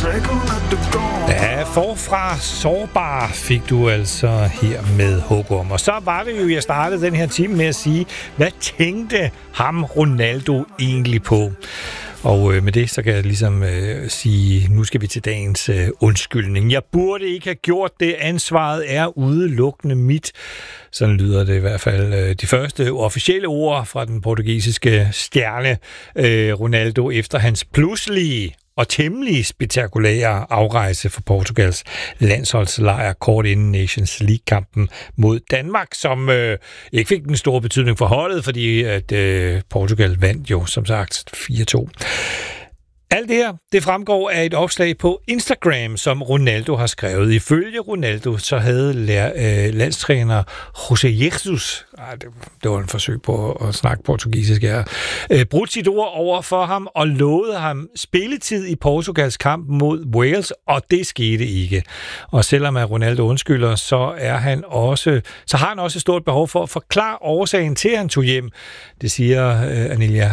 Ja, forfra sårbar fik du altså her med Hågum. Og så var det jo, jeg startede den her time med at sige, hvad tænkte ham Ronaldo egentlig på? Og med det, så kan jeg ligesom sige, nu skal vi til dagens undskyldning. Jeg burde ikke have gjort det. Ansvaret er udelukkende mit. Sådan lyder det i hvert fald de første officielle ord fra den portugisiske stjerne Ronaldo efter hans pludselige og temmelig spektakulære afrejse for Portugals landsholdslejr kort inden Nations League-kampen mod Danmark, som ikke fik den store betydning for holdet, fordi at Portugal vandt jo, som sagt, 4-2. Alt det her, det fremgår af et opslag på Instagram, som Ronaldo har skrevet. Ifølge Ronaldo, så havde landstræner José Jesus, det var en forsøg på at snakke portugisisk her, brudt sit ord over for ham og lovede ham spilletid i Portugals kamp mod Wales, og det skete ikke. Og selvom at Ronaldo undskylder, så har han også et stort behov for at forklare årsagen til, at han tog hjem. Det siger Anilia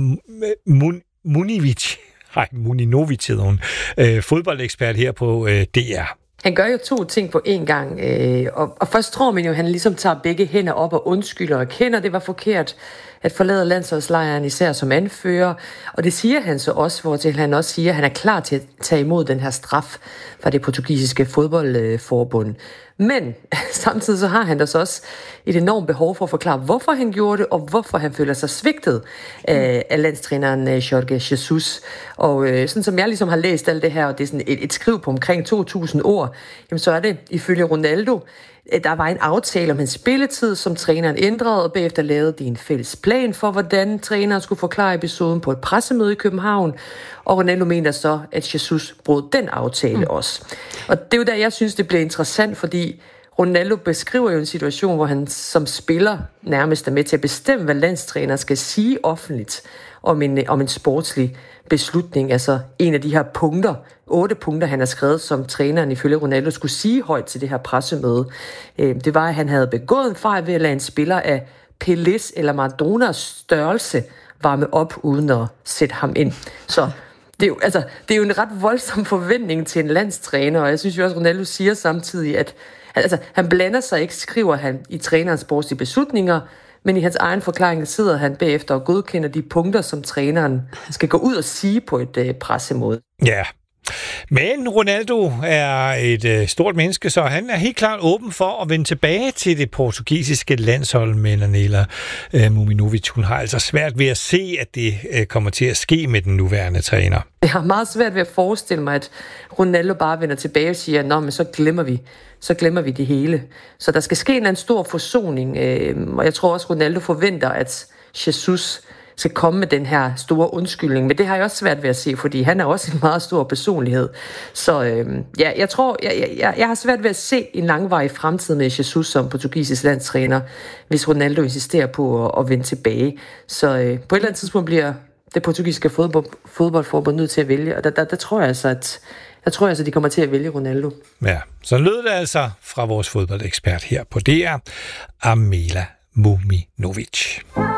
Muninovic hedder hun, fodboldekspert her på DR. Han gør jo to ting på én gang, og først tror man jo, at han ligesom tager begge hænder op og undskylder og erkender, det var forkert at forlade landsholdslejren, især som anfører, og det siger han så også, hvortil han også siger, at han er klar til at tage imod den her straf fra det portugisiske fodboldforbund. Men samtidig så har han da så også et enormt behov for at forklare, hvorfor han gjorde det, og hvorfor han føler sig svigtet af landstræneren Jorge Jesus. Og sådan som jeg ligesom har læst alt det her, og det er sådan et skriv på omkring 2.000 ord, jamen så er det ifølge Ronaldo, der var en aftale om hans spilletid, som træneren ændrede, og bagefter lavede de en fælles plan for, hvordan træneren skulle forklare episoden på et pressemøde i København. Og Ronaldo mener så, at Jesus brød den aftale også. Og det er jo der, jeg synes, det bliver interessant, fordi Ronaldo beskriver jo en situation, hvor han som spiller nærmest er med til at bestemme, hvad landstræner skal sige offentligt om en sportslig beslutning. Altså en af de her punkter, 8 punkter, han har skrevet, som træneren ifølge Ronaldo skulle sige højt til det her pressemøde. Det var, at han havde begået en fejl ved at lade en spiller af Pelés eller Maradonas størrelse varme op, uden at sætte ham ind. Så det er jo en ret voldsom forventning til en landstræner, og jeg synes jo også, Ronaldo siger samtidig, at han blander sig ikke, skriver han i trænerens sportslige beslutninger, men i hans egen forklaring sidder han bagefter og godkender de punkter, som træneren skal gå ud og sige på et pressemøde. Ja, men Ronaldo er et stort menneske, så han er helt klart åben for at vende tilbage til det portugisiske landshold, men Anilia Muninovic, hun har altså svært ved at se, at det kommer til at ske med den nuværende træner. Jeg har meget svært ved at forestille mig, at Ronaldo bare vender tilbage og siger, nå, men så glemmer vi det hele. Så der skal ske en eller anden stor forsoning, og jeg tror også, Ronaldo forventer, at Jesus skal komme med den her store undskyldning. Men det har jeg også svært ved at se, fordi han er også en meget stor personlighed. Så jeg tror, jeg har svært ved at se en langvarig fremtid med Jesus som portugisisk landstræner, hvis Ronaldo insisterer på at vende tilbage. Så på et eller andet tidspunkt bliver det portugisiske fodboldforbund nødt til at vælge, og der tror jeg altså, de kommer til at vælge Ronaldo. Ja, så lød det altså fra vores fodboldekspert her på DR, Anilia Muninovic.